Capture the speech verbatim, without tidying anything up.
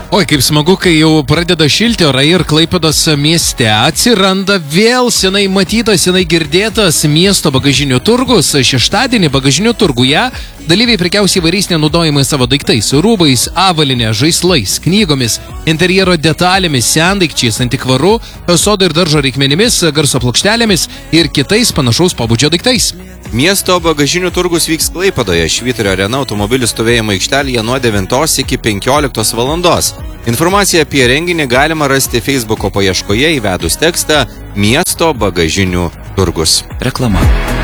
Oi, kaip smagu, kai jau pradeda šilti orai ir Klaipėdos mieste atsiranda vėl senai matytas, senai girdėtas miesto bagažinių turgus. Šeštadienį bagažinių turguje dalyviai prekiaus įvairiais nenaudojimais savo daiktais, rūbais, avalinė, žaislais, knygomis, interjero detalėmis, sendaikčiais, antikvaru, sodo ir daržo reikmenimis, garso plokštelėmis ir kitais panašaus pobūdžio daiktais. Miesto bagažinių turgus vyks Klaipėdoje, Švyturio arena automobilių stovėjimo aikštelėje nuo devintos iki penkioliktos valandos. Informaciją apie renginį galima rasti Facebooko paieškoje įvedus tekstą Miesto bagažinių turgus. Reklama.